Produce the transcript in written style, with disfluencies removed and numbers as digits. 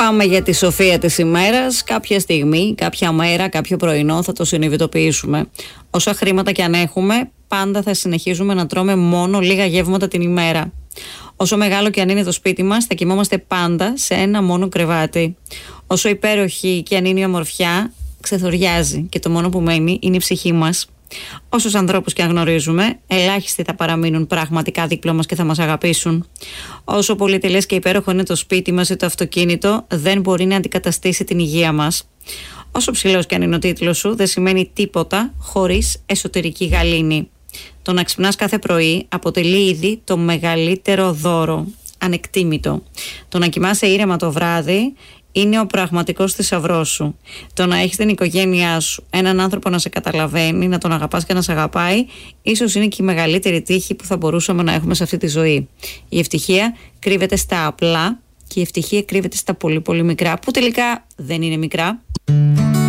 Πάμε για τη σοφία της ημέρας. Κάποια στιγμή, κάποια μέρα, κάποιο πρωινό θα το συνειδητοποιήσουμε. Όσα χρήματα κι αν έχουμε, πάντα θα συνεχίζουμε να τρώμε μόνο λίγα γεύματα την ημέρα. Όσο μεγάλο κι αν είναι το σπίτι μας, θα κοιμόμαστε πάντα σε ένα μόνο κρεβάτι. Όσο υπέροχη κι αν είναι η ομορφιά, ξεθοριάζει και το μόνο που μένει είναι η ψυχή μας. Όσους ανθρώπους και αν γνωρίζουμε, ελάχιστοι θα παραμείνουν πραγματικά δίπλα μας και θα μας αγαπήσουν. Όσο πολυτελές και υπέροχο είναι το σπίτι μας ή το αυτοκίνητο, δεν μπορεί να αντικαταστήσει την υγεία μας. Όσο ψηλός και αν είναι ο τίτλος σου, δεν σημαίνει τίποτα χωρίς εσωτερική γαλήνη. Το να ξυπνάς κάθε πρωί αποτελεί ήδη το μεγαλύτερο δώρο, ανεκτήμητο. Το να κοιμάσαι ήρεμα το βράδυ είναι ο πραγματικός θησαυρός σου. Το να έχεις την οικογένειά σου, έναν άνθρωπο να σε καταλαβαίνει, να τον αγαπάς και να σε αγαπάει, ίσως είναι και η μεγαλύτερη τύχη που θα μπορούσαμε να έχουμε σε αυτή τη ζωή. Η ευτυχία κρύβεται στα απλά και η ευτυχία κρύβεται στα πολύ πολύ μικρά, που τελικά δεν είναι μικρά.